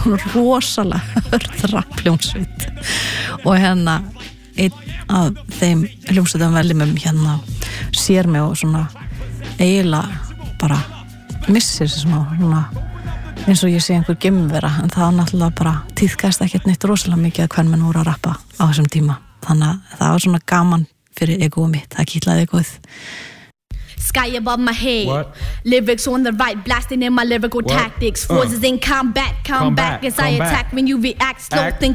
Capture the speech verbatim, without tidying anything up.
hún rosalega hörðra hljómsveit og hérna einn af þeim hljómsveitum veljumum hérna sér mig og svona eiginlega bara missir þessi smá svona, eins og ég sé einhver geimvera en það var náttúrulega bara tíðkast ekkert neitt rosalega mikið að hvern menn voru að rappa á þessum tíma þannig að það var svona gaman fyrir egoið mitt, það kitlaði egoið. Sky above my head. What? Lyrics on the right, blasting in my lyrical What? tactics. Uh. Forces in combat, come, Come back back, as I come back. attack when you react slow. Act. Think